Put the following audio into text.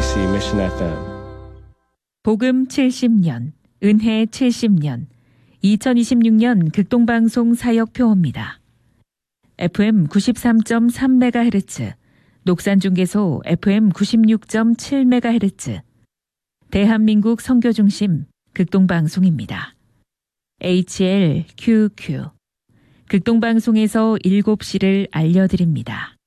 WBC Mission FM. 복음 70년, 은혜 70년, 2026년 극동방송 사역표어입니다. FM 93.3MHz, 녹산중계소 FM 96.7MHz, 대한민국 선교중심 극동방송입니다. HLQQ, 극동방송에서 7시를 알려드립니다.